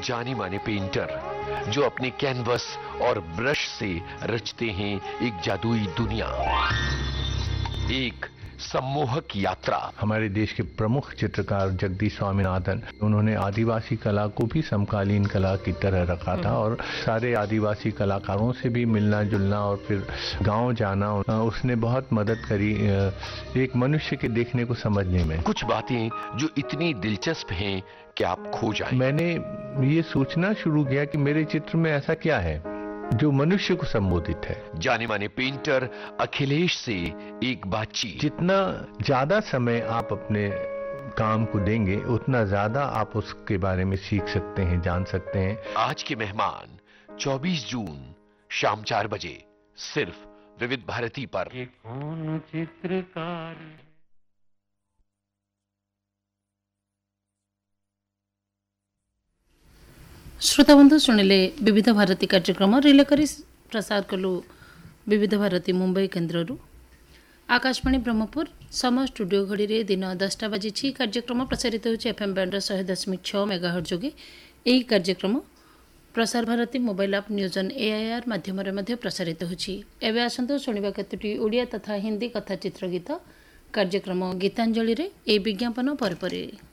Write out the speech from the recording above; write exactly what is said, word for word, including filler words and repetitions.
जाने माने पेंटर जो अपने कैनवस और ब्रश से रचते हैं एक जादुई दुनिया, एक सम्मोहक यात्रा। हमारे देश के प्रमुख चित्रकार जगदीश स्वामीनाथन, उन्होंने आदिवासी कला को भी समकालीन कला की तरह रखा था और सारे आदिवासी कलाकारों से भी मिलना जुलना और फिर गांव जाना, उसने बहुत मदद करी एक मनुष्य के देखने को समझने में। कुछ बातें जो इतनी दिलचस्प हैं कि आप खो जाएं। मैंने ये सोचना शुरू किया कि मेरे चित्र में ऐसा क्या है जो मनुष्य को संबोधित है। जाने माने पेंटर अखिलेश से एक बातचीत। जितना ज्यादा समय आप अपने काम को देंगे उतना ज्यादा आप उसके बारे में सीख सकते हैं, जान सकते हैं। आज के मेहमान चौबीस जून शाम चार बजे सिर्फ विविध भारती पर। ये कौन चित्रकार। श्रोताबंधु शुणिले विविध भारती कार्यक्रम रिले करी प्रसार कलु विविध भारती मुंबई केन्द्र आकाशवाणी ब्रह्मपुर समय स्टूडियो घड़ी दिन दसटा बाजी कार्यक्रम प्रसारित होची एफएम बैंड शहे दशमिक छः मेगाहर्ट्ज जोगे। यही कार्यक्रम प्रसार भारती मोबाइल आप न्यूज ऑन एआईआर माध्यम प्रसारित होची। एवं आसतु शुणा केतोटी ओडिया तथा हिंदी कथा चित्रगीत कार्यक्रम गीतांजलि रे ए विज्ञापन पर।